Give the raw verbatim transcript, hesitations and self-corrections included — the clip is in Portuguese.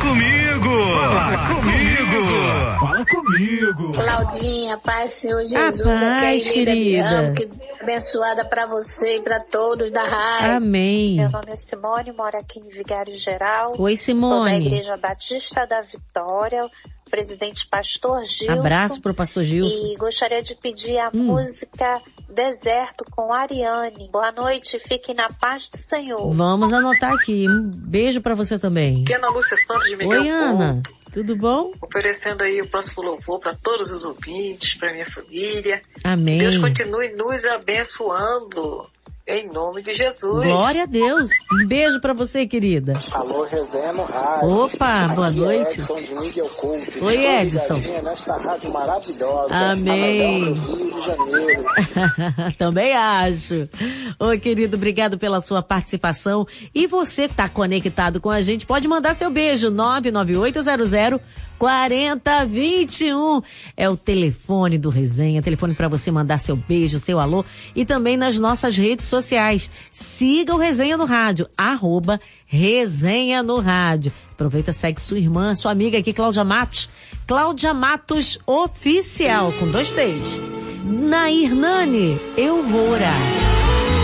comigo. Fala comigo. Fala comigo. Claudinha, Pai, Senhor Jesus, A paz, aqui é querida. que abençoada pra você e pra todos da rádio. Amém. Meu nome é Simone, moro aqui em Vigário Geral. Oi, Sou da Simone. Igreja Batista da Vitória, presidente Pastor Gilson. Abraço pro pastor Gilson. E gostaria de pedir a Hum. música Deserto com Ariane. Boa noite, fiquem na paz do Senhor. Vamos anotar aqui. Um beijo pra você também. Aqui é Ana Lúcia Santos de Miguel Oi, Ana. Tudo bom? oferecendo aí o próximo louvor para todos os ouvintes, para minha família. Amém. Deus continue nos abençoando, em nome de Jesus. Glória a Deus. Um beijo pra você, querida. Alô, Resenha no rádio. Opa, boa Aqui noite. É Edson de Miguel Couto. Oi, Edson. Nesta rádio maravilhosa. Amém. A melhor do Rio de Janeiro. Também acho. Ô, querido, obrigado pela sua participação. E você que tá conectado com a gente, pode mandar seu beijo. nove nove oito zero zero quatro zero dois um é o telefone do Resenha, telefone para você mandar seu beijo, seu alô, e também nas nossas redes sociais. Siga o Resenha no Rádio, arroba Resenha no Rádio. Aproveita, segue sua irmã, sua amiga aqui, Cláudia Matos. Cláudia Matos Oficial, com dois T's. Nair Nani, eu vou orar.